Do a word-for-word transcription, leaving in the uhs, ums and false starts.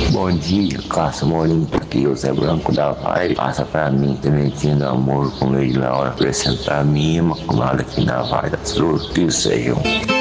Bom dia, Cássio Molinho, aqui o Zé Branco da Vai. Passa pra mim, Clementina Amor, com ele Laura, apresentar a minha Imaculada aqui na Vai das Flores, que sejam.